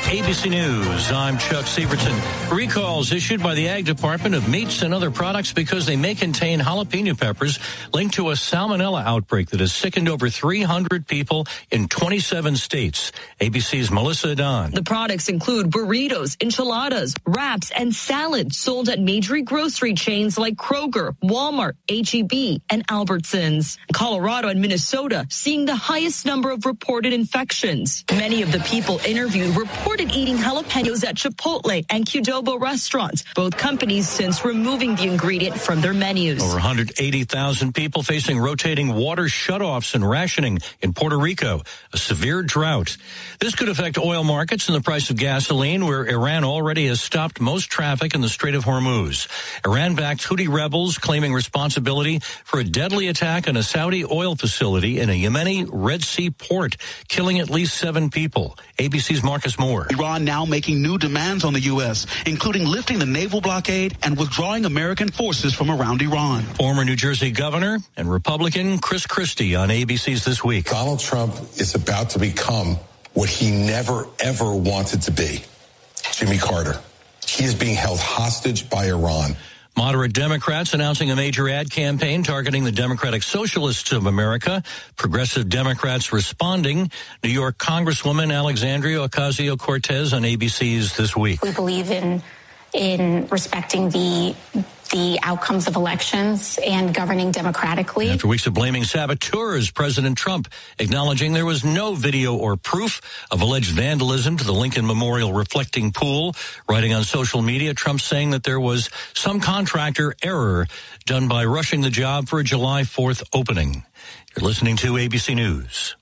ABC News, I'm Chuck Severson. Recalls issued by the Ag Department of meats and other products because they may contain jalapeno peppers linked to a salmonella outbreak that has sickened over 300 people in 27 states. ABC's Melissa Don. The products include burritos, enchiladas, wraps, and salads sold at major grocery chains like Kroger, Walmart, H-E-B, and Albertsons. Colorado and Minnesota seeing the highest number of reported infections. Many of the people interviewed reported eating jalapenos at Chipotle and Qdoba restaurants, both companies since removing the ingredient from their menus. Over 180,000 people facing rotating water shutoffs and rationing in Puerto Rico, a severe drought. This could affect oil markets and the price of gasoline, where Iran already has stopped most traffic in the Strait of Hormuz. Iran-backed Houthi rebels claiming responsibility for a deadly attack on a Saudi oil facility in a Yemeni Red Sea port, killing at least 7 people. ABC's Marcus Moore. Iran now making new demands on the U.S., including lifting the naval blockade and withdrawing American forces from around Iran. Former New Jersey governor and Republican Chris Christie on ABC's This Week. Donald Trump is about to become what he never, ever wanted to be, Jimmy Carter. He is being held hostage by Iran. Moderate Democrats announcing a major ad campaign targeting the Democratic Socialists of America. Progressive Democrats responding. New York Congresswoman Alexandria Ocasio-Cortez on ABC's This Week. We believe in respecting the outcomes of elections and governing democratically. After weeks of blaming saboteurs, President Trump acknowledging there was no video or proof of alleged vandalism to the Lincoln Memorial reflecting pool. Writing on social media, Trump saying that there was some contractor error done by rushing the job for a July 4th opening. You're listening to ABC News.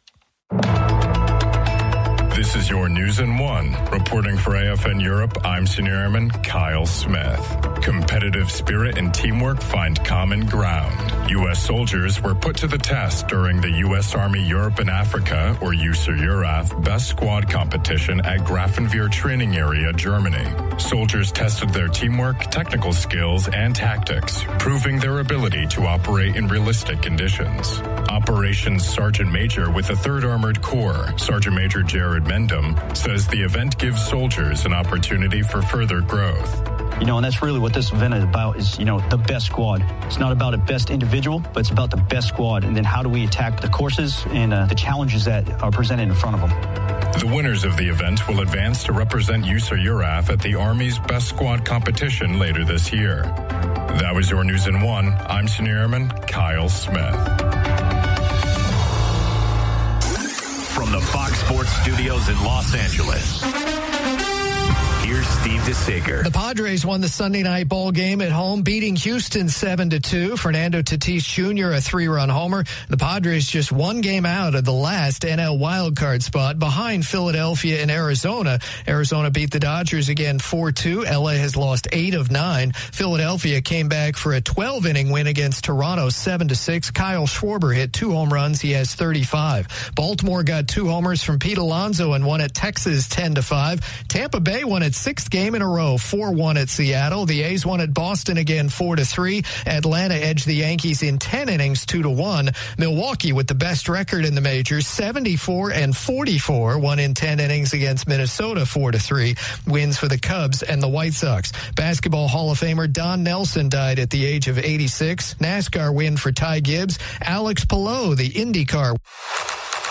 This is your News in One. Reporting for AFN Europe, I'm Senior Airman Kyle Smith. Competitive spirit and teamwork find common ground. U.S. soldiers were put to the test during the U.S. Army Europe and Africa, or USAR-EURAF, Best Squad competition at Grafenwehr Training Area, Germany. Soldiers tested their teamwork, technical skills, and tactics, proving their ability to operate in realistic conditions. Operations Sergeant Major with the 3rd Armored Corps, Sergeant Major Jared Mendham, says the event gives soldiers an opportunity for further growth. And that's really what this event is about, is, the best squad. It's not about a best individual, but it's about the best squad. And then how do we attack the courses and the challenges that are presented in front of them. The winners of the event will advance to represent USAR-EURAF at the Army's Best Squad competition later this year. That was your News in One. I'm Senior Airman Kyle Smith. From the Fox Sports Studios in Los Angeles, here's Steve DeSager. The Padres won the Sunday night ball game at home, beating Houston 7-2. Fernando Tatis Jr., a 3-run homer. The Padres just one game out of the last NL wildcard spot behind Philadelphia and Arizona. Arizona beat the Dodgers again 4-2. LA has lost 8 of 9. Philadelphia came back for a 12-inning win against Toronto 7-6. Kyle Schwarber hit 2 home runs. He has 35. Baltimore got 2 homers from Pete Alonso and won at Texas 10-5. Tampa Bay won its 6th game in a row, 4-1 at Seattle. The A's won at Boston again 4-3. Atlanta edged the Yankees in 10 innings 2-1. Milwaukee with the best record in the majors, 74-44, won in 10 innings against Minnesota 4-3. Wins for the Cubs and the White Sox. Basketball Hall of Famer Don Nelson died at the age of 86. NASCAR win for Ty Gibbs. Alex Palou, the IndyCar.